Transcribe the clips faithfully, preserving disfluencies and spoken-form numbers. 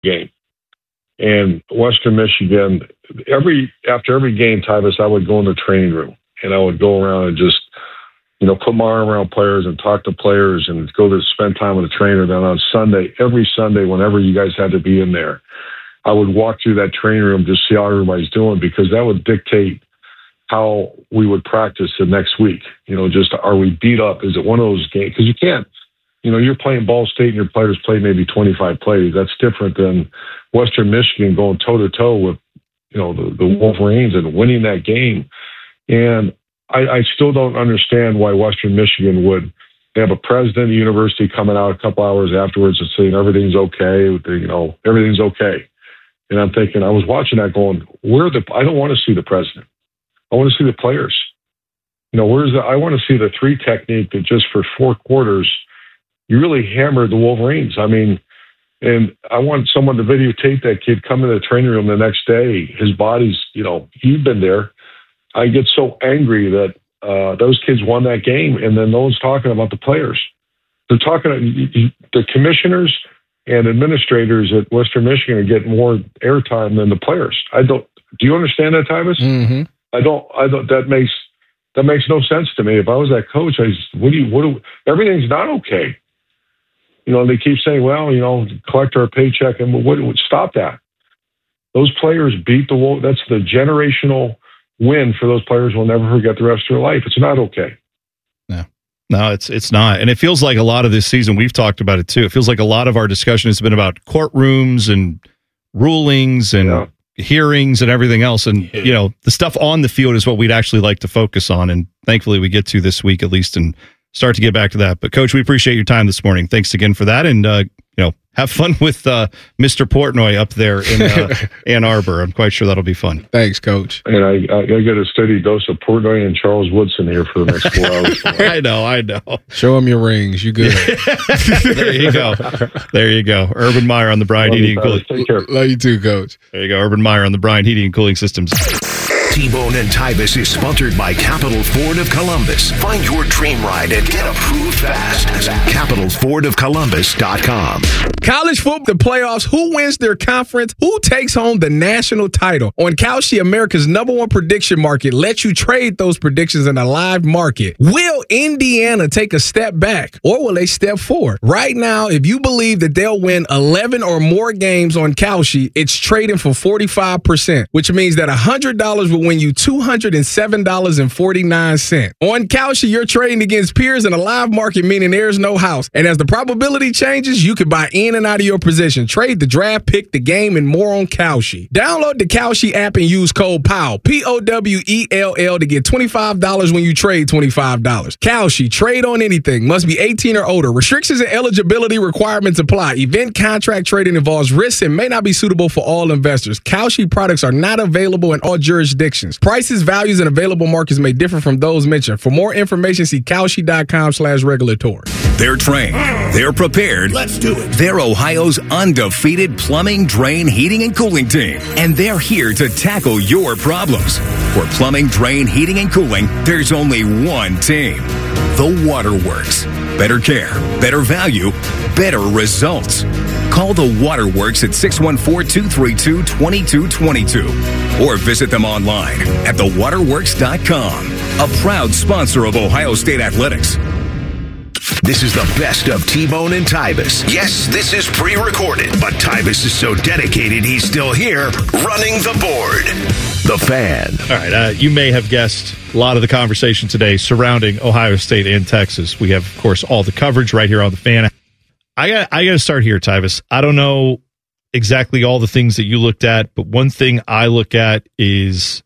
game. And Western Michigan, every after every game, Tyvis, I would go in the training room and I would go around and just, you know, put my arm around players and talk to players and go to spend time with a trainer. Then on Sunday, every Sunday, whenever you guys had to be in there, I would walk through that training room to see how everybody's doing, because that would dictate how we would practice the next week. You know, just are we beat up? Is it one of those games? Because you can't, you know, you're playing Ball State and your players play maybe twenty-five plays. That's different than Western Michigan going toe-to-toe with, you know, the, the Wolverines and winning that game. And I, I still don't understand why Western Michigan would have a president of the university coming out a couple hours afterwards and saying everything's okay, you know, everything's okay. And I'm thinking, I was watching that going, where the, I don't want to see the president. I want to see the players. You know, where's the, I want to see the three technique that just for four quarters, you really hammered the Wolverines. I mean, and I want someone to videotape that kid come into the training room the next day. His body's, you know, you've been there. I get so angry that uh, those kids won that game, and then no one's talking about the players. They're talking, the commissioners and administrators at Western Michigan are getting more airtime than the players. I don't, do you understand that, Tyvis? Mm-hmm. I don't, I don't, that makes, that makes no sense to me. If I was that coach, I just, what do you, what do, everything's not okay. You know, they keep saying, well, you know, collect our paycheck, and what would stop that? Those players beat the Wolf. That's the generational win for those players. Will never forget the rest of their life. It's not okay. No, no, it's it's not. And it feels like a lot of this season, we've talked about it too. It feels like a lot of our discussion has been about courtrooms and rulings and yeah. hearings and everything else. And, you know, the stuff on the field is what we'd actually like to focus on. And thankfully we get to this week at least and start to get back to that. But Coach, we appreciate your time this morning. Thanks again for that. And, uh, you know, have fun with uh, Mister Portnoy up there in uh, Ann Arbor. I'm quite sure that'll be fun. Thanks, Coach. And I, I get a steady dose of Portnoy and Charles Woodson here for the next four hours. I know, I know. Show them your rings. You good. There you go. There you go. Urban Meyer on the Bryan Heating and Cooling. Take care. Love you too, Coach. There you go. Urban Meyer on the Bryan Heating and Cooling Systems. T-Bone and Tyvis is sponsored by Capital Ford of Columbus. Find your dream ride and get approved fast at capital ford of columbus dot com. College football, the playoffs, who wins their conference, who takes home the national title? On Kalshi, America's number one prediction market, lets you trade those predictions in a live market. Will Indiana take a step back, or will they step forward? Right now, if you believe that they'll win eleven or more games on Kalshi, it's trading for forty-five percent, which means that one hundred dollars will win you two hundred seven dollars and forty-nine cents. On Kalshi, you're trading against peers in a live market, meaning there's no house. And as the probability changes, you can buy in and out of your position, trade the draft, pick the game, and more on Kalshi. Download the Kalshi app and use code P O W, P O W E L L, to get twenty-five dollars when you trade twenty-five dollars. Kalshi, trade on anything. Must be eighteen or older. Restrictions and eligibility requirements apply. Event contract trading involves risks and may not be suitable for all investors. Kalshi products are not available in all jurisdictions. Prices, values, and available markets may differ from those mentioned. For more information, see Kalshi.com slash regulatory. They're trained. They're prepared. Let's do it. They're Ohio's undefeated plumbing, drain, heating, and cooling team. And they're here to tackle your problems. For plumbing, drain, heating, and cooling, there's only one team. The Waterworks. Better care, better value, better results. Call the Waterworks at six one four, two three two, two two two two or visit them online at the waterworks dot com. A proud sponsor of Ohio State Athletics. This is the best of T-Bone and Tyvis. Yes, this is pre-recorded, but Tyvis is so dedicated he's still here running the board. The Fan. All right, uh, you may have guessed a lot of the conversation today surrounding Ohio State and Texas. We have, of course, all the coverage right here on The Fan. I got I got to start here, Tyvis. I don't know exactly all the things that you looked at, but one thing I look at is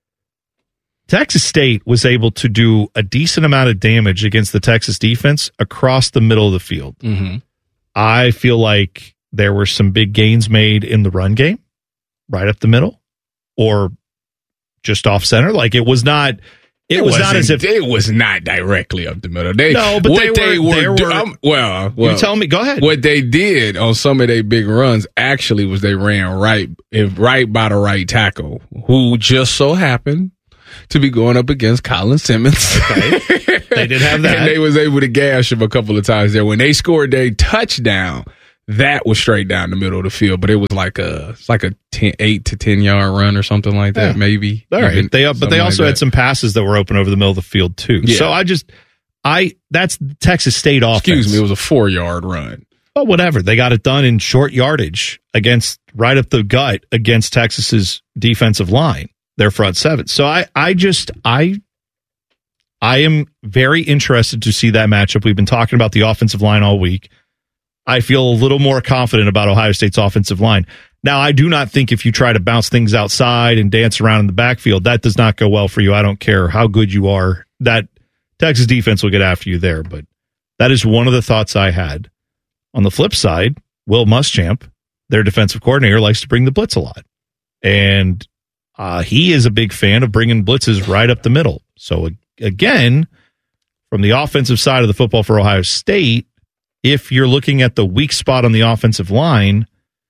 Texas State was able to do a decent amount of damage against the Texas defense across the middle of the field. Mm-hmm. I feel like there were some big gains made in the run game, right up the middle, or just off center. Like it was not. It, it was not as if it was not directly up the middle. They, no, but what they were. They were, they were um, well, well, you tell me. Go ahead. What they did on some of their big runs actually was they ran right, right by the right tackle, who just so happened to be going up against Colin Simmons. Okay. They did have that. And they was able to gash him a couple of times there. When they scored their touchdown, that was straight down the middle of the field, but it was like a it's like a ten, eight to ten yard run or something like that, yeah. maybe. All right, Even, they but they also like had some passes that were open over the middle of the field too. Yeah. So I just I that's Texas State offense. Excuse me, it was a four yard run. Well, whatever. They got it done in short yardage against right up the gut against Texas's defensive line, their front seven. So I I just I I am very interested to see that matchup. We've been talking about the offensive line all week. I feel a little more confident about Ohio State's offensive line. Now, I do not think if you try to bounce things outside and dance around in the backfield, that does not go well for you. I don't care how good you are. That Texas defense will get after you there. But that is one of the thoughts I had. On the flip side, Will Muschamp, their defensive coordinator, likes to bring the blitz a lot. And uh, he is a big fan of bringing blitzes right up the middle. So, again, from the offensive side of the football for Ohio State, if you're looking at the weak spot on the offensive line,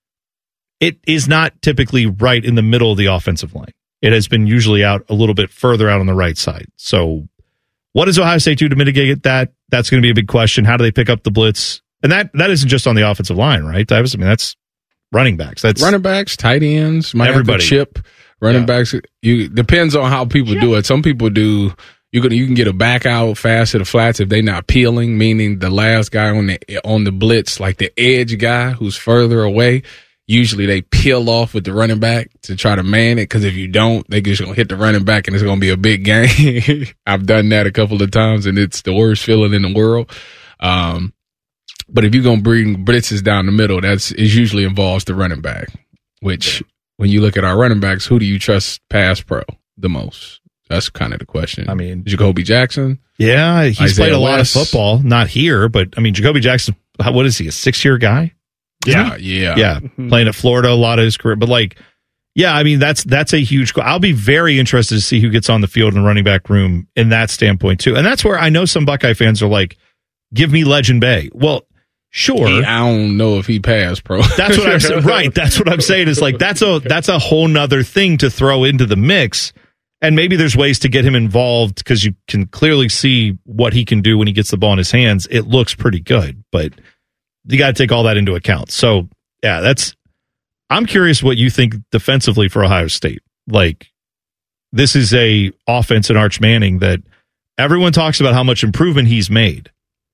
it is not typically right in the middle of the offensive line. It has been usually out a little bit further out on the right side. So what does Ohio State do to mitigate that? That's going to be a big question. How do they pick up the blitz? And that that isn't just on the offensive line, right, Davis? I mean, that's running backs. That's running backs, tight ends, might everybody. Have to chip. Running yeah. backs, you depends on how people yeah. do it. Some people do. You can you can get a back out fast to the flats if they're not peeling, meaning the last guy on the on the blitz, like the edge guy who's further away. Usually they peel off with the running back to try to man it, because if you don't, they just gonna hit the running back and it's gonna be a big game. I've done that a couple of times and it's the worst feeling in the world. Um, but if you're gonna bring blitzes down the middle, that's it usually involves the running back. Which when you look at our running backs, who do you trust pass pro the most? That's kind of the question. I mean, Jacoby Jackson. Yeah, he's Isaiah played a lot West. of football, not here, but I mean, Jacoby Jackson, what is he, a six-year guy? Yeah, yeah. Yeah, mm-hmm. Playing at Florida a lot of his career. But, like, yeah, I mean, that's that's a huge – I'll be very interested to see who gets on the field in the running back room in that standpoint, too. And that's where I know some Buckeye fans are like, give me Legend Bay. Well, sure. He, I don't know if he passed pro. That's what I'm saying. Right, that's what I'm saying is, like, that's a that's a whole nother thing to throw into the mix. And maybe there's ways to get him involved because you can clearly see what he can do when he gets the ball in his hands. It looks pretty good, but you got to take all that into account. So, yeah, that's – I'm curious what you think defensively for Ohio State. Like, this is a offense in Arch Manning that everyone talks about how much improvement he's made.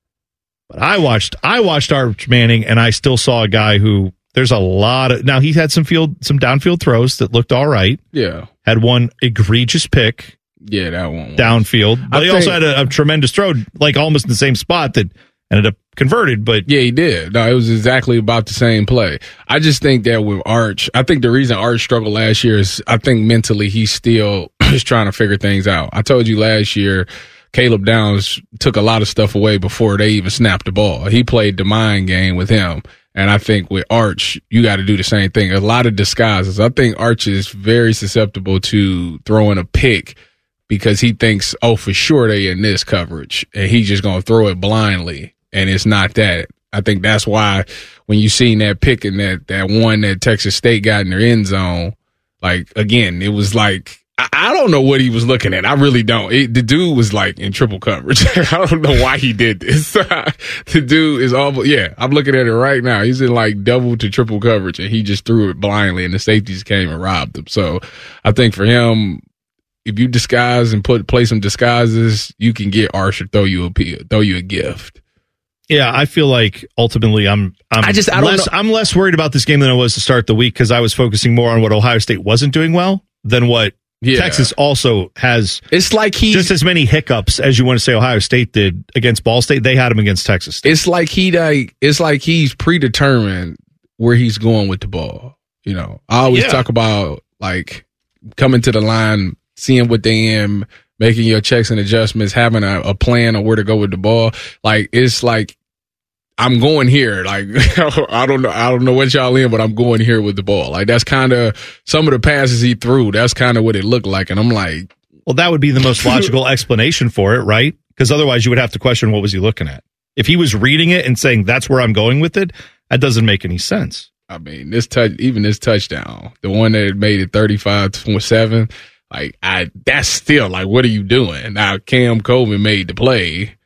But I watched I watched Arch Manning, and I still saw a guy who – there's a lot of – now, he had some field some downfield throws that looked all right. Yeah. Had one egregious pick. Yeah, that one. Downfield. But I he think, also had a, a tremendous throw, like almost in the same spot that ended up converted. But yeah, he did. No, it was exactly about the same play. I just think that with Arch, I think the reason Arch struggled last year is I think mentally he still is trying to figure things out. I told you last year, Caleb Downs took a lot of stuff away before they even snapped the ball. He played the mind game with him. And I think with Arch, you got to do the same thing. A lot of disguises. I think Arch is very susceptible to throwing a pick because he thinks, oh, for sure they in this coverage. And he's just going to throw it blindly. And it's not that. I think that's why when you seen that pick and that, that one that Texas State got in their end zone, like, again, it was like, I don't know what he was looking at. I really don't. It, the dude was like in triple coverage. I don't know why he did this. The dude is all, yeah, I'm looking at it right now. He's in like double to triple coverage and he just threw it blindly and the safeties came and robbed him. So I think for him, if you disguise and put, play some disguises, you can get Arch to throw you a, throw you a gift. Yeah, I feel like ultimately I'm I'm I just, I don't less, know. I'm less worried about this game than I was to start the week because I was focusing more on what Ohio State wasn't doing well than what Yeah. Texas also has it's like he just as many hiccups as you want to say Ohio State did against Ball State. They had him against Texas State. It's like he like it's like he's predetermined where he's going with the ball. You know, I always yeah. talk about like coming to the line, seeing what they in, making your checks and adjustments, having a, a plan on where to go with the ball. Like it's like I'm going here. Like, I don't know. I don't know what y'all in, but I'm going here with the ball. Like, that's kind of some of the passes he threw. That's kind of what it looked like. And I'm like, well, that would be the most logical explanation for it, right? Because otherwise you would have to question what was he looking at. If he was reading it and saying that's where I'm going with it, that doesn't make any sense. I mean, this touch, even this touchdown, the one that made it thirty-five to seven, like, I, that's still like, what are you doing? Now, Cam Coleman made the play.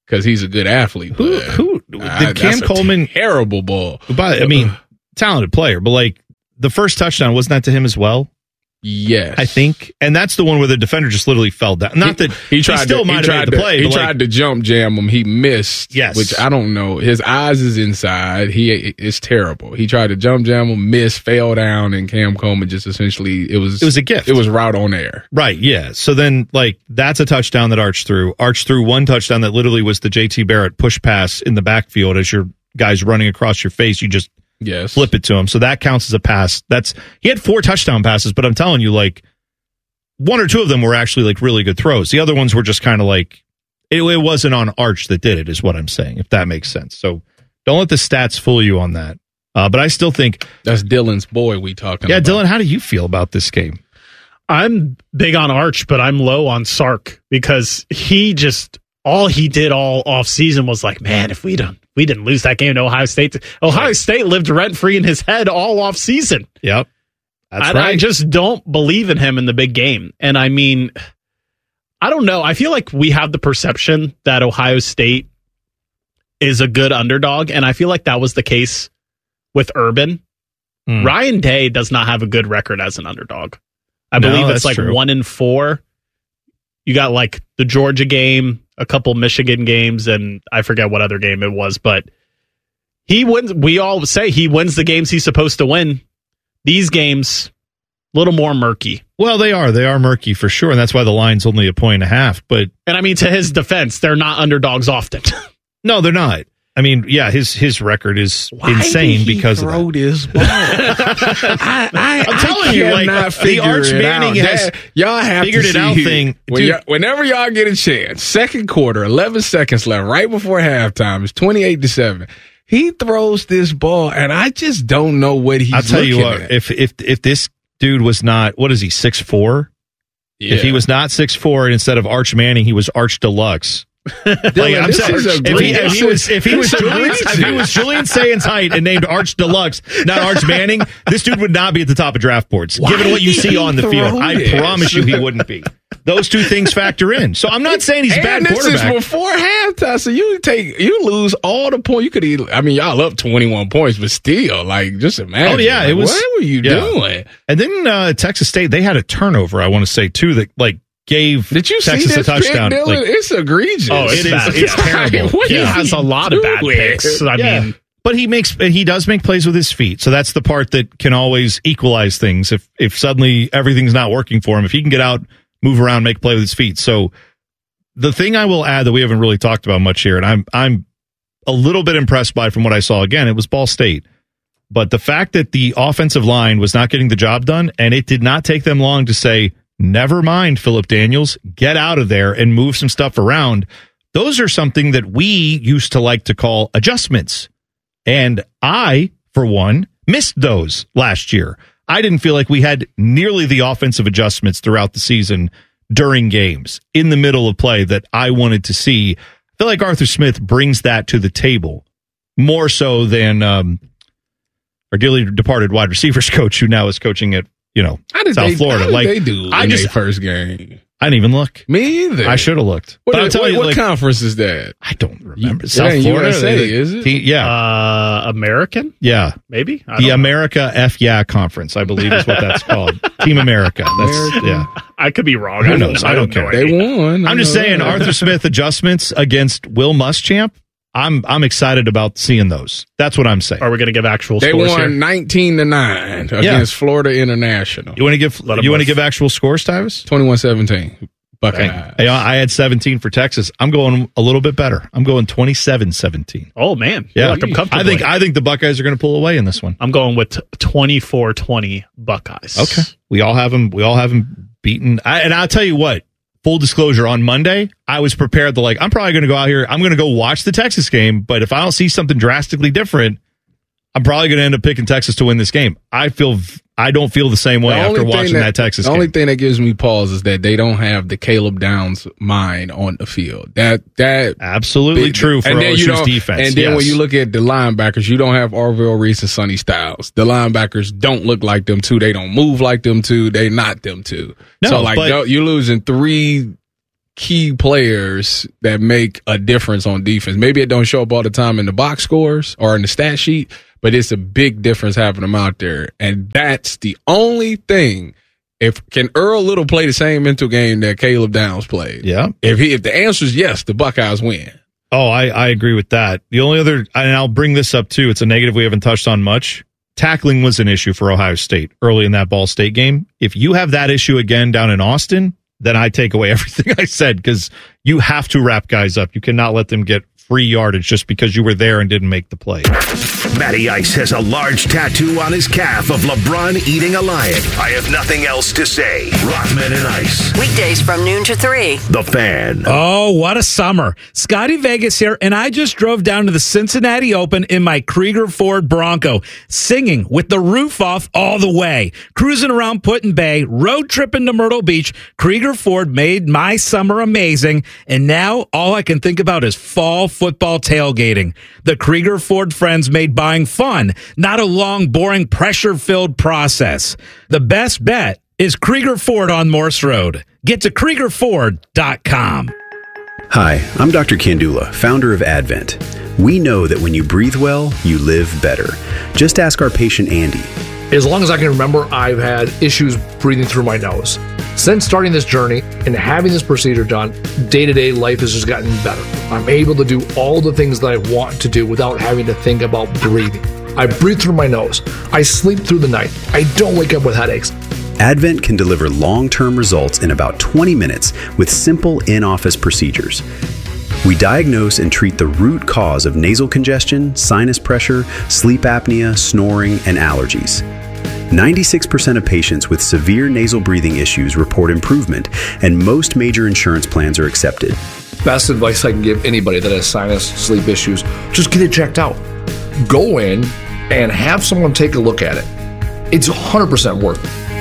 because he's a good athlete. Who, who uh, did Cam Coleman? Terrible ball. But I mean, talented player, but like the first touchdown, wasn't that to him as well? Yes, I think, and that's the one where the defender just literally fell down. Not that he, he tried. He still to, might he have made tried the play. To, he but tried like, to jump jam him. He missed. Yes, which I don't know. His eyes is inside. He it's terrible. He tried to jump jam him, missed, fell down, and Cam Coleman just essentially it was it was a gift. It was route on air. Right. Yeah. So then, like that's a touchdown that Arch threw. Arch threw one touchdown that literally was the J T Barrett push pass in the backfield as your guys running across your face. You just yes flip it to him. So that counts as a pass. That's he had four touchdown passes, but I'm telling you, like. One or two of them were actually like really good throws. The other ones were just kind of like, it, it wasn't on Arch that did it, is what I'm saying, if that makes sense. So don't let the stats fool you on that. Uh, but I still think. That's Dylan's boy we talking yeah, about. Yeah, Dylan, how do you feel about this game? I'm big on Arch, but I'm low on Sark because he just, all he did all off season was like, man, if we don't, we didn't lose that game to Ohio State. Ohio State lived rent free in his head all off season. Yep. That's and right. I just don't believe in him in the big game. And I mean, I don't know. I feel like we have the perception that Ohio State is a good underdog. And I feel like that was the case with Urban. Mm. Ryan Day does not have a good record as an underdog. I no, believe it's like true. one in four. You got like the Georgia game, a couple Michigan games, and I forget what other game it was, but he wins. We all say he wins the games he's supposed to win. These games, a little more murky. Well, they are. They are murky for sure, and that's why the line's only a point and a half. But and I mean, to his defense, they're not underdogs often. No, they're not. I mean, yeah, his his record is Why insane did he because throw of that. This ball? I, I, I'm telling I you, like the Arch Manning has that, y'all have figured to it see out here. thing. When Dude, y'all, whenever y'all get a chance, second quarter, eleven seconds left, right before halftime, it's twenty-eight to seven. He throws this ball, and I just don't know what he's. I'll tell you what. At. If if if this dude was not, what is he, six four? Yeah. If he was not six four, and instead of Arch Manning, he was Arch Deluxe. Dylan, like, I'm this saying, is if, he, if he was if he was Julian, if he was Julian Sayen's height and named Arch Deluxe, not Arch Manning, this dude would not be at the top of draft boards. Why given what you see on the field, I this? promise you, he wouldn't be. Those two things factor in. So I'm not saying he's a bad and this quarterback. is before halftime, so you take you lose all the points. You could either, I mean, y'all up twenty-one points, but still, like, just imagine. Oh yeah, like, it was. What were you yeah. doing? And then uh, Texas State, they had a turnover. I want to say too that like. Gave Did you Texas see this a touchdown. Pick, like, it's egregious. Oh, it's it bad. is. It's terrible. Like, he yeah. has a lot of bad picks. I yeah. mean, but he makes he does make plays with his feet. So that's the part that can always equalize things. If if suddenly everything's not working for him, if he can get out, move around, make play with his feet. So the thing I will add that we haven't really talked about much here, and I'm I'm a little bit impressed by from what I saw. Again, it was Ball State. But the fact that the offensive line was not getting the job done, and it did not take them long to say, never mind, Philip Daniels, get out of there and move some stuff around. Those are something that we used to like to call adjustments. And I, for one, missed those last year. I didn't feel like we had nearly the offensive adjustments throughout the season during games, in the middle of play, that I wanted to see. I feel like Arthur Smith brings that to the table more so than um, our dearly departed wide receivers coach, who now is coaching at you know how did South they, Florida. How did like they do I in just their first game. I didn't even look. Me either. I should have looked. What, but I'm telling what, you, what like, conference is that? I don't remember. It South ain't Florida, U S A, they- is it? T- yeah, uh, American, yeah. maybe I The don't know. America F Yeah Conference, I believe, is what that's called. Team America. That's American. yeah. I could be wrong. Who I knows? I don't have care. no They idea. won. I'm just saying, Arthur Smith adjustments against Will Muschamp. I'm I'm excited about seeing those. That's what I'm saying. Are we going to give actual They scores won here? nineteen to nine against Yeah. Florida International. You want to give Let 'em you want to live. give actual scores, Tyvis? twenty-one seventeen. Buckeyes. Hey, I had seventeen for Texas. I'm going a little bit better. I'm going twenty-seven seventeen. Oh man, Yeah, like I'm comfortable. I think I think the Buckeyes are going to pull away in this one. I'm going with twenty-four twenty Buckeyes. Okay, we all have them. We all have them beaten. I, and I'll tell you what. Full disclosure, on Monday, I was prepared to like, I'm probably going to go out here. I'm going to go watch the Texas game. But if I don't see something drastically different, I'm probably going to end up picking Texas to win this game. I feel I don't feel the same way The after only thing watching that, Texas The game. only thing that gives me pause is that they don't have the Caleb Downs mind on the field. That that Absolutely big- true for and then O you Su's don't- defense. And then yes. when you look at the linebackers, you don't have Orville Reese and Sonny Styles. The linebackers don't look like them two. They don't move like them two. They not them two. No, so like but- you're losing three key players that make a difference on defense. Maybe it don't show up all the time in the box scores or in the stat sheet, but it's a big difference having them out there. And that's the only thing. If can Earl Little play the same mental game that Caleb Downs played? Yeah. If he, if the answer is yes, the Buckeyes win. Oh, I, I agree with that. The only other, and I'll bring this up too, it's a negative we haven't touched on much. Tackling was an issue for Ohio State early in that Ball State game. If you have that issue again down in Austin, then I take away everything I said, because you have to wrap guys up. You cannot let them get free yardage just because you were there and didn't make the play. Matty Ice has a large tattoo on his calf of LeBron eating a lion. I have nothing else to say. Rothman and Ice. Weekdays from noon to three. The Fan. Oh, what a summer. Scotty Vegas here, and I just drove down to the Cincinnati Open in my Krieger Ford Bronco, singing with the roof off all the way. Cruising around Put-in Bay, road tripping to Myrtle Beach. Krieger Ford made my summer amazing, and now all I can think about is fall football tailgating. The Krieger Ford friends made buying fun, not a long, boring, pressure-filled process. The best bet is Krieger Ford on Morse Road. Get to Krieger Ford dot com. Hi, I'm Doctor Kandula, founder of Advent. We know that when you breathe well, you live better. Just ask our patient Andy. As long as I can remember, I've had issues breathing through my nose. Since starting this journey and having this procedure done, day-to-day life has just gotten better. I'm able to do all the things that I want to do without having to think about breathing. I breathe through my nose. I sleep through the night. I don't wake up with headaches. Advent can deliver long-term results in about twenty minutes with simple in-office procedures. We diagnose and treat the root cause of nasal congestion, sinus pressure, sleep apnea, snoring, and allergies. ninety-six percent of patients with severe nasal breathing issues report improvement, and most major insurance plans are accepted. Best advice I can give anybody that has sinus, sleep issues, just get it checked out. Go in and have someone take a look at it. It's one hundred percent worth it.